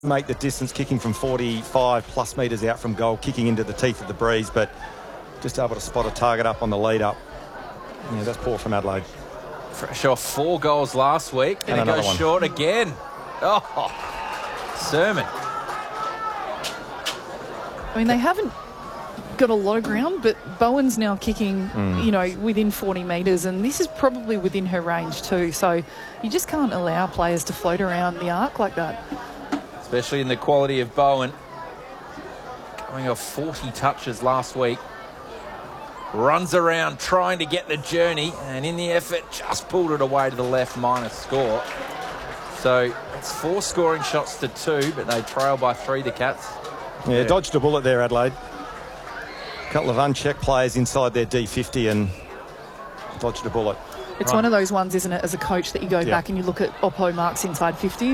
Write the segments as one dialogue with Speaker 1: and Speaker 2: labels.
Speaker 1: make the distance, kicking from 45 plus metres out from goal, kicking into the teeth of the breeze, but just able to spot a target up on the lead up. Yeah, that's poor from Adelaide.
Speaker 2: Fresh off 4 goals last week, and it goes short again. Oh, Sermon.
Speaker 3: I mean, they haven't got a lot of ground, but Bowen's now kicking, within 40 metres, and this is probably within her range too. So you just can't allow players to float around the arc like that.
Speaker 2: Especially in the quality of Bowen. Going off 40 touches last week. Runs around trying to get the journey, and in the effort just pulled it away to the left, minus score. So it's 4 scoring shots to 2, but they trail by 3, the Cats.
Speaker 1: Yeah, dodged a bullet there, Adelaide. A couple of unchecked players inside their D50 and dodged a bullet.
Speaker 3: It's one of those ones, isn't it, as a coach, that you go back and you look at Oppo marks inside 50, and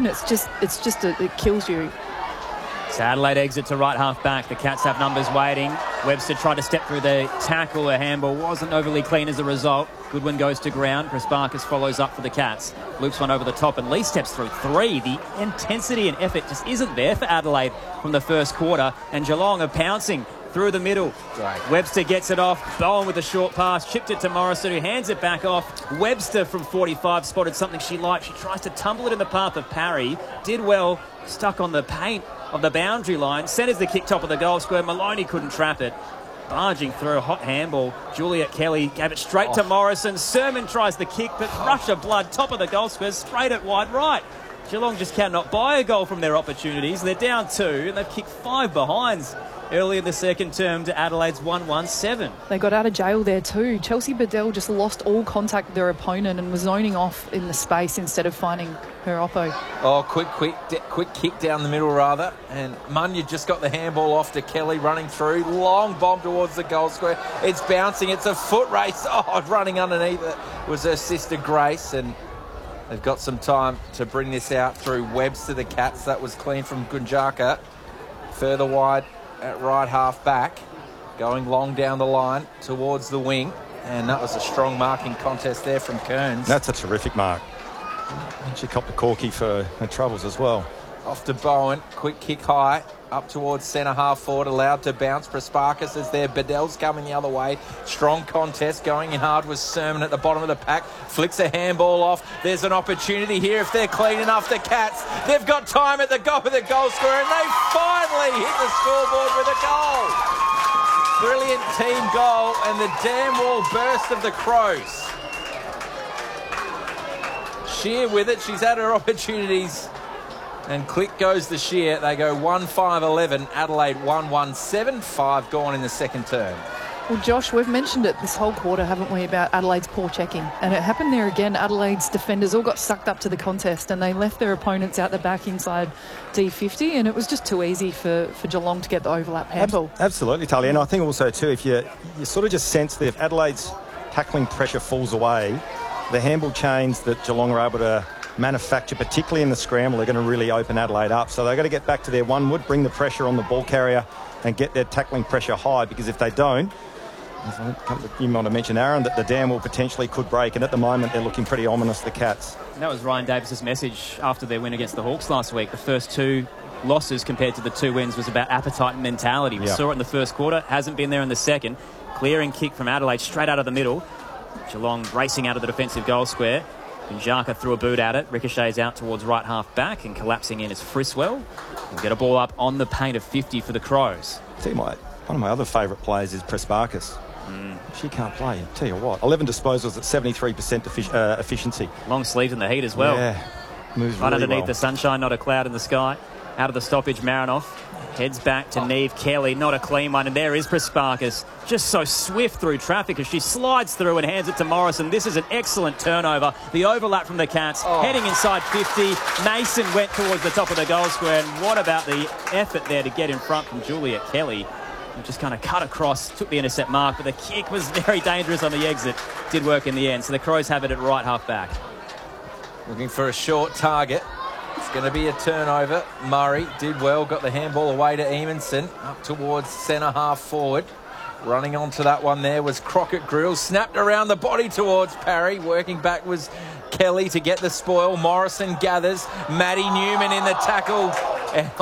Speaker 3: it kills you.
Speaker 4: So Adelaide exit to right half back. The Cats have numbers waiting. Webster tried to step through the tackle. A handball wasn't overly clean as a result. Goodwin goes to ground. Prasparkas follows up for the Cats. Loops one over the top, and Lee steps through 3. The intensity and effort just isn't there for Adelaide from the first quarter, and Geelong are pouncing through the middle.
Speaker 2: Right.
Speaker 4: Webster gets it off. Bowen with a short pass, chipped it to Morrison, who hands it back off. Webster from 45 spotted something she liked. She tries to tumble it in the path of Parry. Did well, stuck on the paint of the boundary line. Centres the kick top of the goal square. Maloney couldn't trap it. Barging through a hot handball. Juliet Kelly gave it straight to Morrison. Sermon tries the kick, but rush of blood, top of the goal square, straight at wide right. Geelong just cannot buy a goal from their opportunities. They're down 2, and they've kicked 5 behinds early in the second term to Adelaide's 1-1-7.
Speaker 3: They got out of jail there too. Chelsea Bedell just lost all contact with their opponent and was zoning off in the space instead of finding her oppo.
Speaker 2: Oh, quick kick down the middle rather, and Munya just got the handball off to Kelly, running through, long bomb towards the goal square. It's bouncing, it's a foot race. Oh, running underneath it was her sister Grace, and they've got some time to bring this out through Webster, the Cats. That was clean from Gunjaka. Further wide at right half back, going long down the line towards the wing, and that was a strong marking contest there from Kearns.
Speaker 1: That's a terrific mark. She copped a corky for her troubles as well.
Speaker 2: Off to Bowen, quick kick high, up towards centre half forward, allowed to bounce. Prasparkas is there, Bedell's coming the other way. Strong contest, going in hard was Sermon at the bottom of the pack, flicks a handball off. There's an opportunity here if they're clean enough, the Cats. They've got time at the top of the goal square, and they finally hit the scoreboard with a goal. Brilliant team goal, and the damn wall burst of the Crows. Shear with it, she's had her opportunities. And click goes the Shear. They go 1-5-11. Adelaide 1-1-7. 5 gone in the second term.
Speaker 3: Well, Josh, we've mentioned it this whole quarter, haven't we, about Adelaide's poor checking. And it happened there again. Adelaide's defenders all got sucked up to the contest, and they left their opponents out the back inside D50, and it was just too easy for Geelong to get the overlap handball.
Speaker 1: Absolutely, Talia. And I think also, too, if you sort of just sense that if Adelaide's tackling pressure falls away, the handball chains that Geelong are able to manufacture, particularly in the scramble, are going to really open Adelaide up. So they've got to get back to their one wood, bring the pressure on the ball carrier and get their tackling pressure high, because if they don't, you might have mentioned, Aaron, that the dam will potentially could break, and at the moment they're looking pretty ominous, the Cats.
Speaker 4: And that was Ryan Davis's message after their win against the Hawks last week. The first 2 losses compared to the 2 wins was about appetite and mentality. We saw it in the first quarter, hasn't been there in the second. Clearing kick from Adelaide straight out of the middle. Geelong racing out of the defensive goal square. Njaka threw a boot at it, ricochets out towards right half back, and collapsing in is Friswell. We'll get a ball up on the paint of 50 for the Crows.
Speaker 1: One of my other favourite players is Prasparkas. She can't play. Tell you what, 11 disposals at 73% efficiency.
Speaker 4: Long sleeves in the heat as well.
Speaker 1: Yeah, moves
Speaker 4: right
Speaker 1: really
Speaker 4: underneath
Speaker 1: well.
Speaker 4: the sunshine, not a cloud in the sky. Out of the stoppage, Marinoff heads back to Neve Kelly, not a clean one, and there is Prasparkas, just so swift through traffic as she slides through and hands it to Morrison. This is an excellent turnover. The overlap from the Cats, heading inside 50. Mason went towards the top of the goal square, and what about the effort there to get in front from Juliet Kelly? Just kind of cut across, took the intercept mark, but the kick was very dangerous on the exit. Did work in the end, so the Crows have it at right half back.
Speaker 2: Looking for a short target. It's going to be a turnover. Murray did well, got the handball away to Eamonson, up towards centre half forward. Running onto that one there was Crockett Grill, snapped around the body towards Parry. Working back was Kelly to get the spoil. Morrison gathers. Maddie Newman in the tackle. And